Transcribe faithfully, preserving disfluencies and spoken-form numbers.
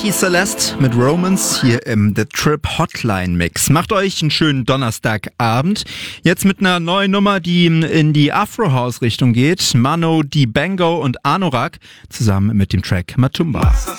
Katie Celeste mit Romance hier im The Trip Hotline Mix. Macht euch einen schönen Donnerstagabend. Jetzt mit einer neuen Nummer, die in die Afro-House-Richtung geht. Mano Dibango und Anorak zusammen mit dem Track Matumba.